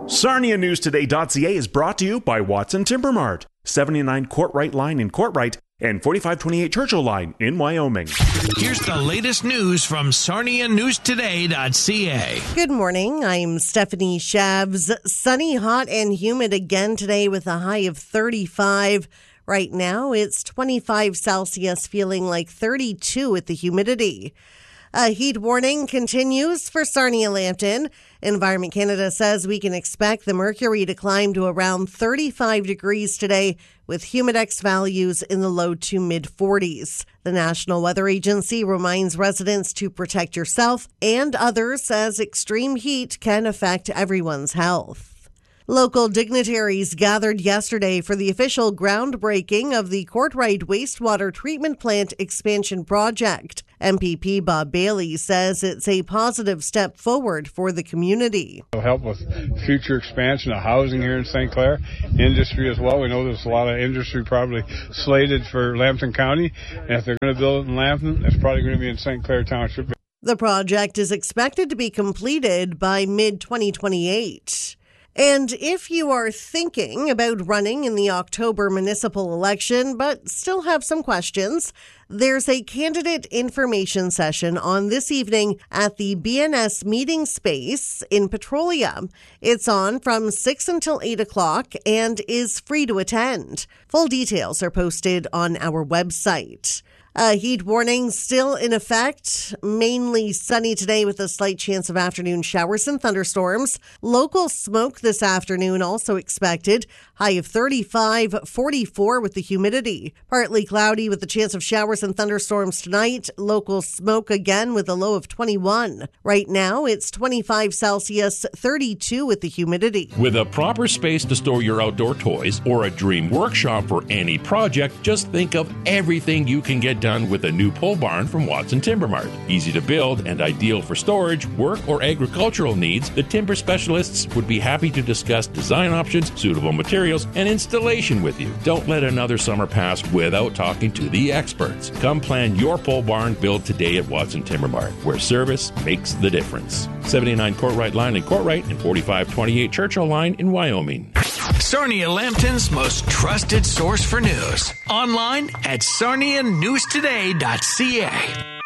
SarniaNewsToday.ca is brought to you by Watson Timber Mart, 79 Courtright Line in Courtright and 4528 Churchill Line in Wyoming. Here's the latest news from SarniaNewsToday.ca. Good morning. I'm Stephanie Shabs. Sunny, hot, and humid again today with a high of 35. Right now, it's 25 Celsius, feeling like 32 with the humidity. A heat warning continues for Sarnia-Lambton. Environment Canada says we can expect the mercury to climb to around 35 degrees today with humidex values in the low to mid 40s. The National Weather Agency reminds residents to protect yourself and others as extreme heat can affect everyone's health. Local dignitaries gathered yesterday for the official groundbreaking of the Courtright Wastewater Treatment Plant expansion project. MPP Bob Bailey says it's a positive step forward for the community. It'll help with future expansion of housing here in St. Clair, industry as well. We know there's a lot of industry probably slated for Lambton County, and if they're going to build it in Lambton, it's probably going to be in St. Clair Township. The project is expected to be completed by mid-2028. And if you are thinking about running in the October municipal election but still have some questions, there's a candidate information session on this evening at the BNS meeting space in Petrolia. It's on from 6 until 8 o'clock and is free to attend. Full details are posted on our website. A heat warning still in effect. Mainly sunny today with a slight chance of afternoon showers and thunderstorms. Local smoke this afternoon also expected. High of 35, 44 with the humidity. Partly cloudy with the chance of showers and thunderstorms tonight. Local smoke again with a low of 21. Right now it's 25 Celsius, 32 with the humidity. With a proper space to store your outdoor toys or a dream workshop for any project, just think of everything you can get done with a new pole barn from Watson Timber Mart. Easy to build and ideal for storage, work, or agricultural needs, the timber specialists would be happy to discuss design options, suitable materials, and installation with you. Don't let another summer pass without talking to the experts. Come plan your pole barn build today at Watson Timber Mart, where service makes the difference. 79 Courtright Line in Courtright and 4528 Churchill Line in Wyoming. Sarnia-Lambton's most trusted source for news. Online at SarniaNewsToday.ca.